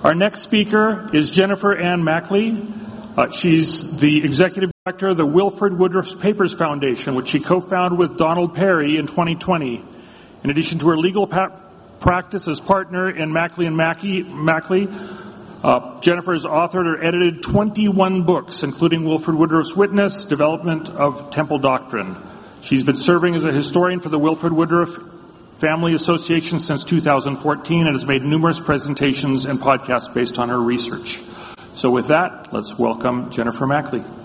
Our next speaker is Jennifer Ann Mackley. She's the executive director of the Wilford Woodruff Papers Foundation, which she co-founded with Donald Perry in 2020. In addition to her legal practice as partner in Mackley & Mackley, Jennifer has authored or edited 21 books, including Wilford Woodruff's Witness, Development of Temple Doctrine. She's been serving as a historian for the Wilford Woodruff Family Association since 2014 and has made numerous presentations and podcasts based on her research. So with that, let's welcome Jennifer Mackley.